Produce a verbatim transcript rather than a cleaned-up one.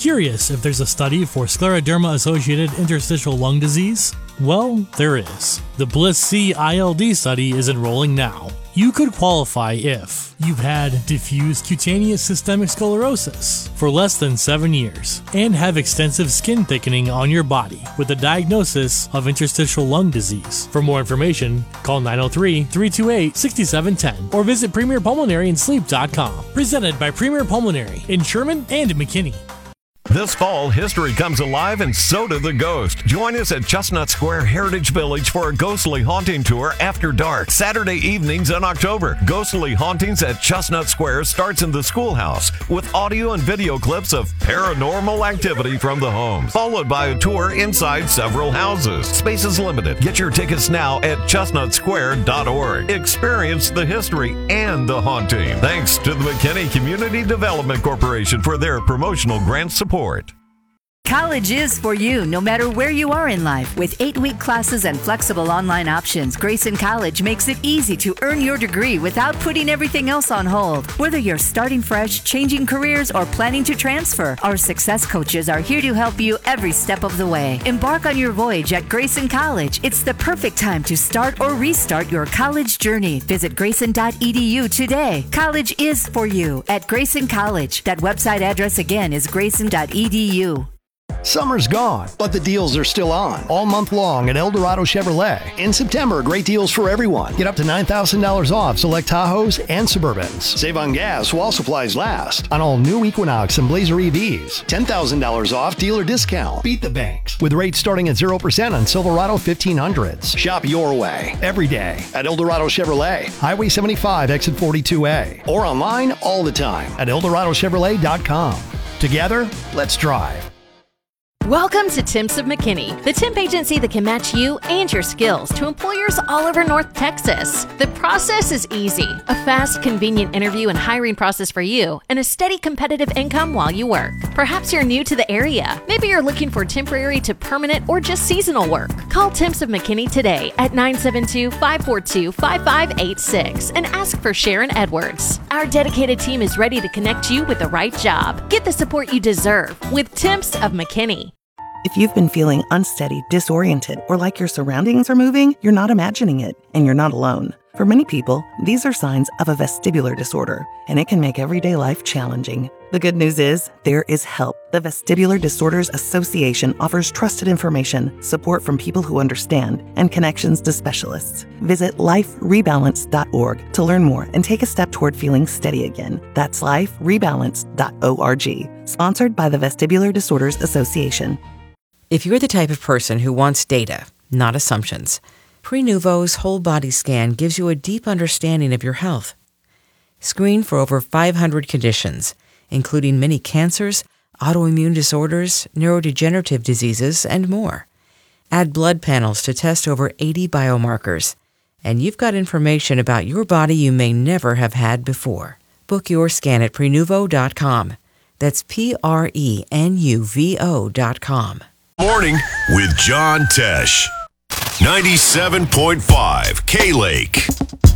Curious if there's a study for scleroderma-associated interstitial lung disease? Well, there is. The BLISS-C I L D study is enrolling now. You could qualify if you've had diffuse cutaneous systemic sclerosis for less than seven years and have extensive skin thickening on your body with a diagnosis of interstitial lung disease. For more information, call nine oh three, three two eight, six seven one zero or visit premier pulmonary and sleep dot com. Presented by Premier Pulmonary in Sherman and McKinney. This fall, history comes alive and so do the ghosts. Join us at Chestnut Square Heritage Village for a ghostly haunting tour after dark, Saturday evenings in October. Ghostly Hauntings at Chestnut Square starts in the schoolhouse with audio and video clips of paranormal activity from the homes, followed by a tour inside several houses. Space is limited. Get your tickets now at chestnut square dot org. Experience the history and the haunting. Thanks to the McKinney Community Development Corporation for their promotional grant support. College is for you, no matter where you are in life. With eight-week classes and flexible online options, Grayson College makes it easy to earn your degree without putting everything else on hold. Whether you're starting fresh, changing careers, or planning to transfer, our success coaches are here to help you every step of the way. Embark on your voyage at Grayson College. It's the perfect time to start or restart your college journey. Visit grayson dot e d u today. College is for you at Grayson College. That website address again is grayson dot e d u. Summer's gone, but the deals are still on all month long at El Dorado Chevrolet. In September, great deals for everyone. Get up to nine thousand dollars off select Tahoes and Suburbans. Save on gas while supplies last on all new Equinox and Blazer E Vs. ten thousand dollars off dealer discount. Beat the banks with rates starting at zero percent on Silverado fifteen hundreds. Shop your way every day at El Dorado Chevrolet, Highway seventy-five, exit forty-two A, or online all the time at el dorado chevrolet dot com. Together, let's drive. Welcome to Temps of McKinney, the temp agency that can match you and your skills to employers all over North Texas. The process is easy. A fast, convenient interview and hiring process for you, and a steady competitive income while you work. Perhaps you're new to the area. Maybe you're looking for temporary to permanent or just seasonal work. Call Temps of McKinney today at nine seven two, five four two, five five eight six and ask for Sharon Edwards. Our dedicated team is ready to connect you with the right job. Get the support you deserve with Temps of McKinney. If you've been feeling unsteady, disoriented, or like your surroundings are moving, you're not imagining it, and you're not alone. For many people, these are signs of a vestibular disorder, and it can make everyday life challenging. The good news is, there is help. The Vestibular Disorders Association offers trusted information, support from people who understand, and connections to specialists. Visit life rebalance dot org to learn more and take a step toward feeling steady again. That's life rebalance dot org. Sponsored by the Vestibular Disorders Association. If you're the type of person who wants data, not assumptions, Prenuvo's whole body scan gives you a deep understanding of your health. Screen for over five hundred conditions, including many cancers, autoimmune disorders, neurodegenerative diseases, and more. Add blood panels to test over eighty biomarkers, and you've got information about your body you may never have had before. Book your scan at prenuvo dot com. That's P R E N U V O dot com. Morning with John Tesh. ninety-seven point five K-Lake.